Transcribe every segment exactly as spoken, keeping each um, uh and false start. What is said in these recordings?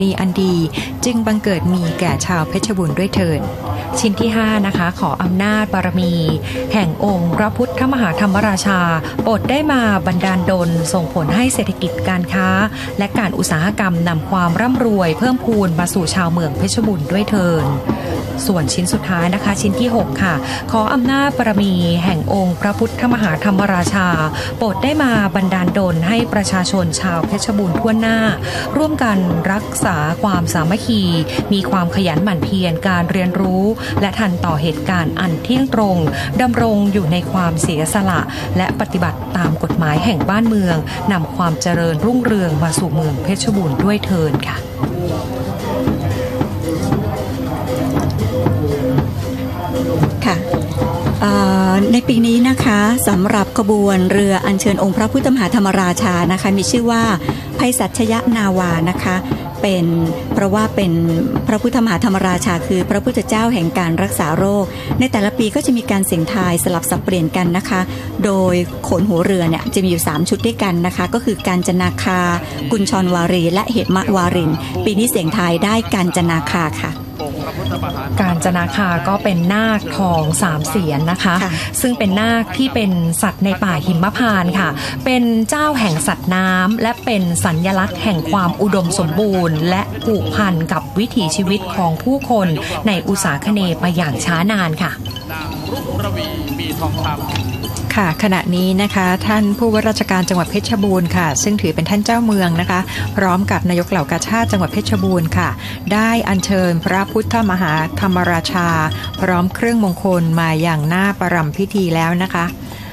มีอันดีจึงบังเกิดมีแก่ชาวเพชรบูรณ์ด้วยเถิดชิ้นที่ห้านะคะขออำนาจบารมีแห่งองค์พระพุทธมหาธรรมราชาโปรดได้มาบันดาลดลส่งผลให้เศรษฐกิจการค้าและการอุตสาหกรรมนำความร่ำรวยเพิ่มพูนมาสู่ชาวเมืองเพชรบูรณ์ด้วยเถิดส่วนชิ้นสุดท้ายนะคะชิ้นที่หกค่ะขออำนาจบารมีแห่งองค์พระพุทธมหาธรรมราชาโปรดได้มาบันดาลดลให้ประชาชนชาวเพชรบูรณ์ทั่วหน้าร่วมกันรักษาความสามัคคีมีความขยันหมั่นเพียรการเรียนรู้และทันต่อเหตุการณ์อันเที่ยงตรงดำรงอยู่ในความเสียสละและปฏิบัติตามกฎหมายแห่งบ้านเมืองนำความเจริญรุ่งเรืองมาสู่เมืองเพชรบูรณ์ด้วยเถิดค่ะค่ะในปีนี้นะคะสำหรับขบวนเรืออัญเชิญองค์พระพุทธมหาธรรมราชานะคะมีชื่อว่าไพศาลชยนาวานะคะเป็นเพราะว่าเป็นพระพุทธมหาธรรมราชาคือพระพุทธเจ้าแห่งการรักษาโรคในแต่ละปีก็จะมีการเสี่ยงทายสลับสับเปลี่ยนกันนะคะโดยโขนหัวเรือเนี่ยจะมีอยู่สามชุดด้วยกันนะคะก็คือกาญจนาคากุญชรวารีและเหมวารินปีนี้เสี่ยงทายได้กาญจนาคาค่ะกาญจนาคาก็เป็นนาคทองสามเสียนนะคะซึ่งเป็นนาคที่เป็นสัตว์ในป่าหิมพานต์ค่ะเป็นเจ้าแห่งสัตว์น้ำและเป็นสัญลักษณ์แห่งความอุดมสมบูรณ์และผูกพันกับวิถีชีวิตของผู้คนในอุษาคเนย์มาอย่างช้านานค่ะนางรุ่งระวีมีทองคำค่ะขณะนี้นะคะท่านผู้ว่าราชการจังหวัดเพชรบูรณ์ค่ะซึ่งถือเป็นท่านเจ้าเมืองนะคะพร้อมกับนายกเหล่ากาชาดจังหวัดเพชรบูรณ์ค่ะได้อัญเชิญพระพุทธมหาธรรมราชาพร้อมเครื่องมงคลมาอย่างหน้าประรำพิธีแล้วนะคะ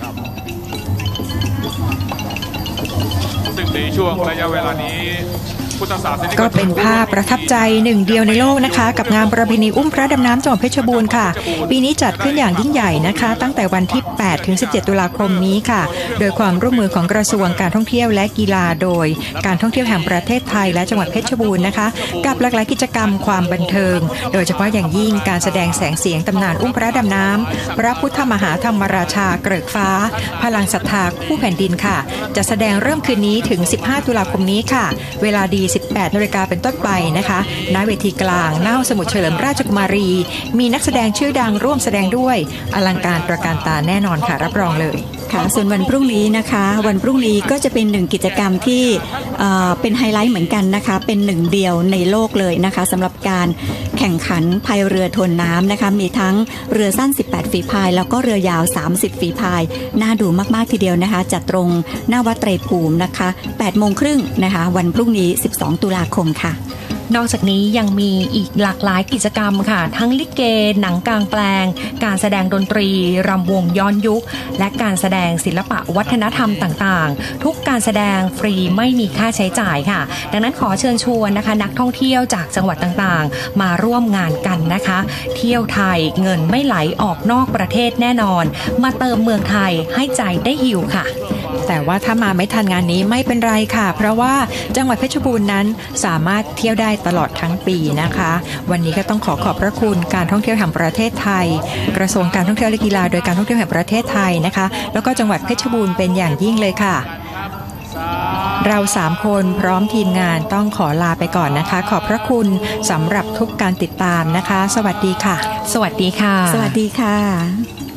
ซึ่งในช่วงระยะเวลานี้ก็เป็นภาพประทับใจหนึ่งเดียวในโลกนะคะกับงานประเพณีอุ้มพระดำน้ำจังหวัดเพชรบูรณ์ค่ะปีนี้จัดขึ้นอย่างยิ่งใหญ่นะคะตั้งแต่วันที่แปดถึงสิบเจ็ดตุลาคมนี้ค่ะโดยความร่วมมือของกระทรวงการท่องเที่ยวและกีฬาโดยการท่องเที่ยวแห่งประเทศไทยและจังหวัดเพชรบูรณ์นะคะกับหลากหลายกิจกรรมความบันเทิงโดยเฉพาะอย่างยิ่งการแสดงแสงเสียงตำนานอุ้มพระดำน้ำพระพุทธมหาธรรมราชาเกริกฟ้าพลังศรัทธาคู่แผ่นดินค่ะจะแสดงเริ่มคืนนี้ถึงสิบห้าตุลาคมนี้ค่ะเวลาดีสิบแปดนาฬิกาเป็นต้นไปนะคะณเวทีกลางหน้าสมุทรเฉลิมราชกุมารีมีนักแสดงชื่อดังร่วมแสดงด้วยอลังการตระการตาแน่นอนค่ะรับรองเลยค่ะส่วนวันพรุ่งนี้นะคะวันพรุ่งนี้ก็จะเป็นหนึ่งกิจกรรมที่เอ่อเป็นไฮไลท์เหมือนกันนะคะเป็นหนึ่งเดียวในโลกเลยนะคะสำหรับการแข่งขันพายเรือทวนน้ำนะคะมีทั้งเรือสั้นสิบแปดฝีพายแล้วก็เรือยาวสามสิบฝีพายน่าดูมากๆทีเดียวนะคะจัดตรงหน้าวัดไตรภูมินะคะแปดโมงครึ่งนะคะวันพรุ่งนี้สิบสองตุลาคมค่ะนอกจากนี้ยังมีอีกหลากหลายกิจกรรมค่ะทั้งลิเกหนังกลางแปลงการแสดงดนตรีรำวงย้อนยุคและการแสดงศิลปะวัฒนธรรมต่างๆทุกการแสดงฟรีไม่มีค่าใช้จ่ายค่ะดังนั้นขอเชิญชวนนะคะนักท่องเที่ยวจากจังหวัดต่างๆมาร่วมงานกันนะคะเที่ยวไทยเงินไม่ไหลออกนอกประเทศแน่นอนมาเติมเมืองไทยให้ใจได้หิวค่ะแต่ว่าถ้ามาไม่ทันงานนี้ไม่เป็นไรค่ะเพราะว่าจังหวัดเพชรบูรณ์นั้นสามารถเที่ยวได้ตลอดทั้งปีนะคะวันนี้ก็ต้องขอขอบพระคุณการท่องเที่ยวแห่งประเทศไทยกระทรวงการท่องเที่ยวและกีฬาโดยการท่องเที่ยวแห่งประเทศไทยนะคะแล้วก็จังหวัดเพชรบูรณ์เป็นอย่างยิ่งเลยค่ะเราสามคนพร้อมทีมงานต้องขอลาไปก่อนนะคะขอบพระคุณสำหรับทุกการติดตามนะคะสวัสดีค่ะสวัสดีค่ะสวัสดีค่ะ